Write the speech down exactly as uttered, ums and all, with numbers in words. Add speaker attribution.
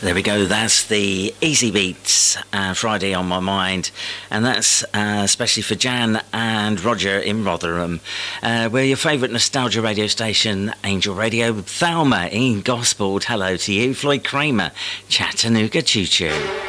Speaker 1: There we go, that's the Easy Beats, uh, Friday on My Mind, and that's uh, especially for Jan and Roger in Rotherham. Uh, we're your favourite nostalgia radio station, Angel Radio. Thelma in Gosport, hello to you. Floyd Kramer, Chattanooga Choo Choo.